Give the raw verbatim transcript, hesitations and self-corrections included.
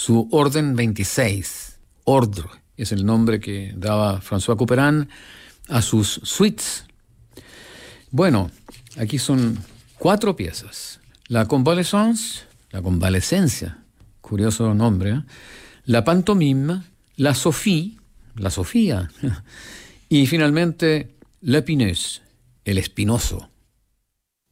su Orden veintiséis. Ordre es el nombre que daba François Couperin a sus suites. Bueno, aquí son cuatro piezas. La convalescence, la convalescencia, curioso nombre, ¿eh? La pantomime, la Sophie, la Sofía, y finalmente l'épineux, el espinoso.